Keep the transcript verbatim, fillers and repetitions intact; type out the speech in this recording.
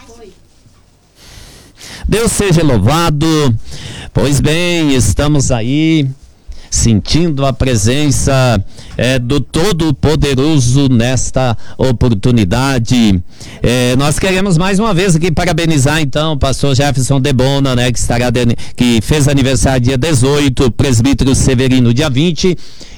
Deus seja louvado. Pois bem, estamos aí sentindo a presença é, do Todo-Poderoso nesta oportunidade. É, nós queremos mais uma vez aqui parabenizar então o pastor Jefferson Debona, né, que, estará de, que fez aniversário dia dezoito, presbítero Severino dia vinte,